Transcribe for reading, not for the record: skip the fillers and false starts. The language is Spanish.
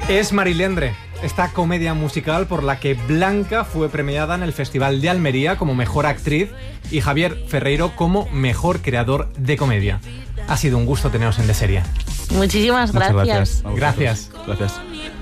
Es Marilendre, esta comedia musical por la que Blanca fue premiada en el Festival de Almería como mejor actriz y Javier Ferreiro como mejor creador de comedia. Ha sido un gusto teneros en De Serie. Muchísimas Muchas gracias. gracias. Gracias. Gracias.